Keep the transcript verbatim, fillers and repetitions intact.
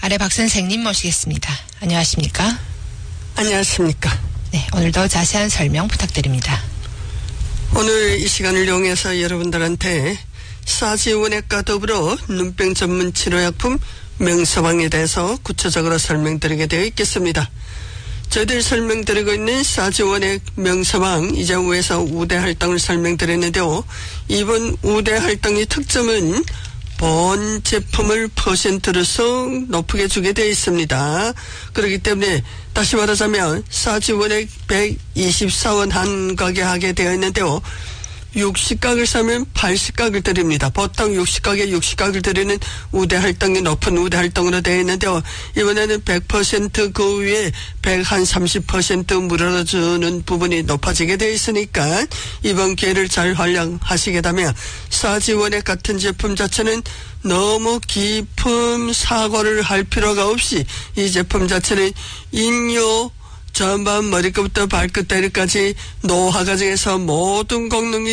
아래 박 선생님 모시겠습니다. 안녕하십니까? 안녕하십니까? 네, 오늘도 자세한 설명 부탁드립니다. 오늘 이 시간을 이용해서 여러분들한테 사지원액과 더불어 눈병 전문 치료약품 명서방에 대해서 구체적으로 설명드리게 되어 있겠습니다. 저희들이 설명드리고 있는 사지원액 명서방 이전후에서 우대 할당을 설명드렸는데요. 이번 우대 할당의 특점은 본 제품을 퍼센트로서 높게 주게 되어 있습니다. 그렇기 때문에 다시 말하자면 사지원액 백이십사 원 한 가게 하게 되어 있는데요. 육십 각을 사면 팔십 각을 드립니다. 보통 육십 각에 육십 각을 드리는 우대 할당이 높은 우대 할당으로 되어 있는데요. 이번에는 백 퍼센트 그 위에 백삼십 퍼센트 무료로 주는 부분이 높아지게 되어 있으니까 이번 기회를 잘 활용하시게 되면 사지원액 같은 제품 자체는 너무 깊은 사고를 할 필요가 없이 이 제품 자체는 인요 전반 머리끝부터 발끝 다리까지 노화 과정에서 모든功能이